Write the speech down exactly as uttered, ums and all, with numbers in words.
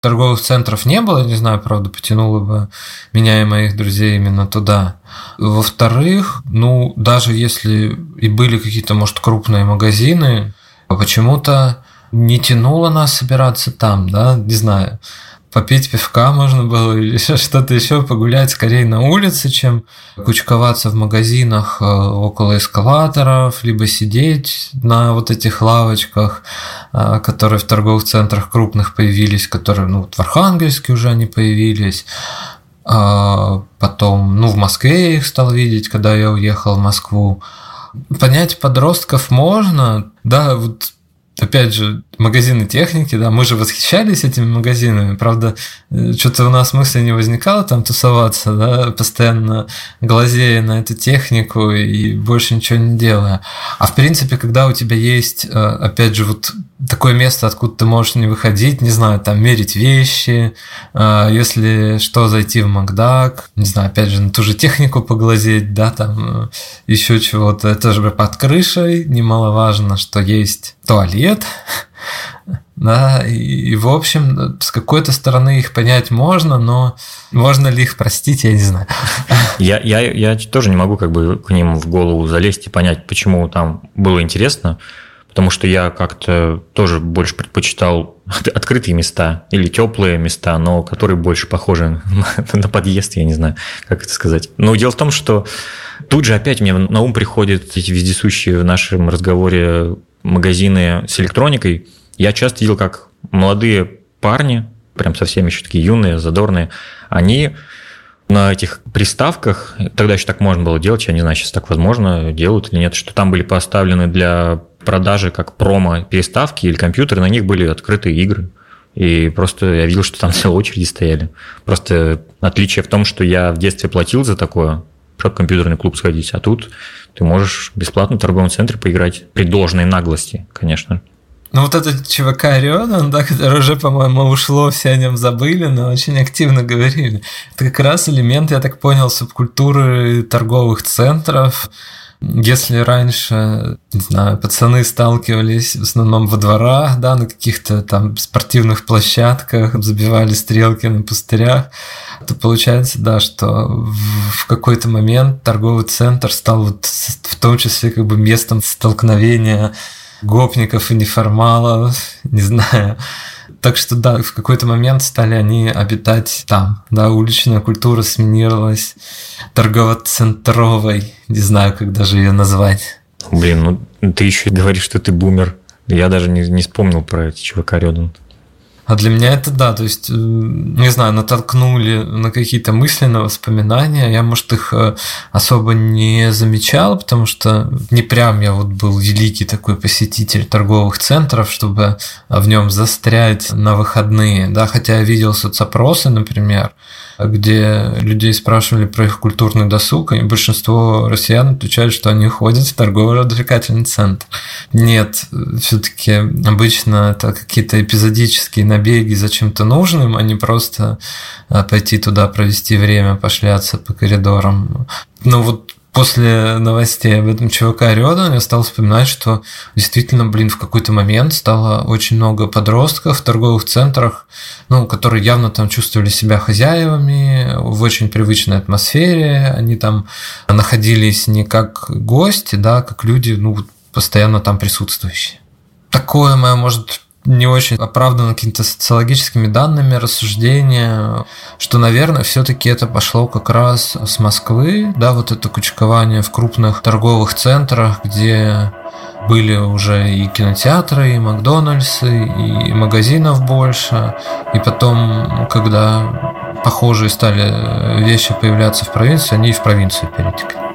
торговых центров не было, не знаю, правда, потянуло бы меня и моих друзей именно туда. Во-вторых, ну, даже если и были какие-то, может, крупные магазины, почему-то не тянуло нас собираться там, да, не знаю. Попить пивка можно было или что-то еще, погулять скорее на улице, чем кучковаться в магазинах около эскалаторов, либо сидеть на вот этих лавочках, которые в торговых центрах крупных появились, которые, ну, вот в Архангельске уже они появились. Потом, ну, в Москве я их стал видеть, когда я уехал в Москву. Понять подростков можно, да, вот. Опять же, магазины техники, да, мы же восхищались этими магазинами, правда, что-то у нас мысли не возникало там тусоваться, да, постоянно глазея на эту технику и больше ничего не делая. А в принципе, когда у тебя есть, опять же, вот такое место, откуда ты можешь не выходить, не знаю, там мерить вещи, если что, зайти в Макдак, не знаю, опять же, на ту же технику поглазеть, да, там еще чего-то, это же под крышей, немаловажно, что есть туалет, да, и, и в общем, с какой-то стороны их понять можно, но можно ли их простить, я не знаю. Я, я, я тоже не могу как бы к ним в голову залезть и понять, почему там было интересно, потому что я как-то тоже больше предпочитал открытые места или теплые места, но которые больше похожи на подъезд, я не знаю, как это сказать. Но дело в том, что тут же опять мне на ум приходят эти вездесущие в нашем разговоре магазины с электроникой. Я часто видел, как молодые парни, прям совсем еще такие юные, задорные, они на этих приставках, тогда еще так можно было делать, я не знаю, сейчас так возможно, делают или нет, что там были поставлены для продажи как промо-переставки или компьютеры, на них были открытые игры. И просто я видел, что там целые очереди стояли. Просто отличие в том, что я в детстве платил за такое, чтобы в компьютерный клуб сходить, а тут ты можешь бесплатно в торговом центре поиграть при должной наглости, конечно. Ну вот этот ЧВК Орион, да, который уже, по-моему, ушло, все о нем забыли, но очень активно говорили. Это как раз элемент, я так понял, субкультуры торговых центров. Если раньше, не знаю, пацаны сталкивались в основном во дворах, да, на каких-то там спортивных площадках, забивали стрелки на пустырях, то получается, да, что в какой-то момент торговый центр стал вот в том числе как бы местом столкновения гопников и неформалов, не знаю. Так что, да, в какой-то момент стали они обитать там, да, уличная культура сменилась торгово-центровой, не знаю, как даже ее назвать. Блин, ну ты еще говоришь, что ты бумер. Я даже не, не вспомнил про эти ЧВК Рёдан. А для меня это, да, то есть, не знаю, натолкнули на какие-то мысли, на воспоминания. Я, может, их особо не замечал, потому что не прям я вот был великий такой посетитель торговых центров, чтобы в нем застрять на выходные, да, хотя я видел соцопросы, например, где людей спрашивали про их культурный досуг, и большинство россиян отвечают, что они ходят в торгово-развлекательный центр. Нет, все-таки обычно это какие-то эпизодические набеги за чем-то нужным, а не просто пойти туда, провести время, пошляться по коридорам. Ну вот после новостей об этом ЧВК Рёдан я стал вспоминать, что действительно, блин, в какой-то момент стало очень много подростков в торговых центрах, ну, которые явно там чувствовали себя хозяевами в очень привычной атмосфере, они там находились не как гости, да, а как люди, ну, постоянно там присутствующие. Такое мое, может, не очень оправдано какими-то социологическими данными рассуждения, что, наверное, все-таки это пошло как раз с Москвы, да, вот это кучкование в крупных торговых центрах, где были уже и кинотеатры, и Макдональдсы, и магазинов больше, и потом, когда похожие стали вещи появляться в провинции, они и в провинцию перетекли.